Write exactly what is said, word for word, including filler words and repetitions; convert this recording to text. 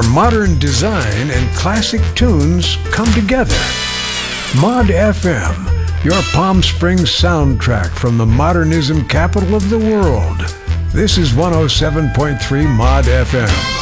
where modern design and classic tunes come together. Mod F M, your Palm Springs soundtrack from the modernism capital of the world. This is one oh seven point three Mod F M.